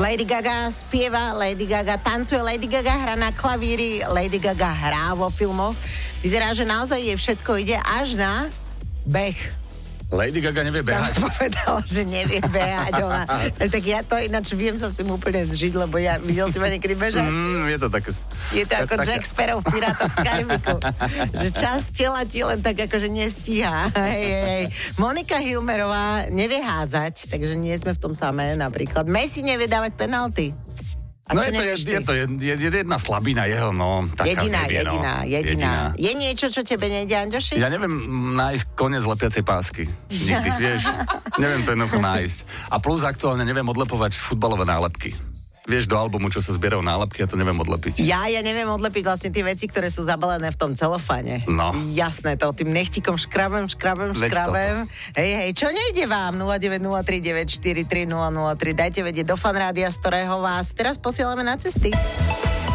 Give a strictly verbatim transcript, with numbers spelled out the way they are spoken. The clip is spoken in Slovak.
Lady Gaga spieva, Lady Gaga tancuje, Lady Gaga hrá na klavíri, Lady Gaga hrá vo filmoch. Vyzerá, že naozaj jej všetko ide až na beh. Lady Gaga nevie behať. Som povedala, že nevie behať. Ona. Tak ja to ináč viem sa s tým úplne zžiť, lebo ja videl si ma niekedy bežať. Mm, je to také... Je to ako tak, Jack Sparrow v Pirátoch z Karibiku. Že časť tela ti len tak akože nestíha. Hej, hej. Monika Hilmerová nevie hádzať, takže nie sme v tom samé napríklad. Messi nevie dávať penalty. No je to, je, je to je, je, je jedna slabina jeho, no. Taká jediná, nevie, jediná, no. jediná, jediná. Je niečo, čo tebe nejde, Anďoši? Ja neviem nájsť koniec lepiacej pásky. Nikdy, vieš. Neviem to jednoducho nájsť. A plus aktuálne neviem odlepovať futbalové nálepky. Vieš, do albumu, čo sa zbierajú nálepky, ja to neviem odlepiť. Ja, ja neviem odlepiť vlastne tie veci, ktoré sú zabalené v tom celofane. No. Jasné, to tým nechtikom škrabem, škrabem, škrabem. Hej, hej, čo nejde vám? nula deväť nula tri deväť štyri tri nula nula tri. Dajte vedieť do Fan Rádia, z ktorého vás teraz posielame na cesty.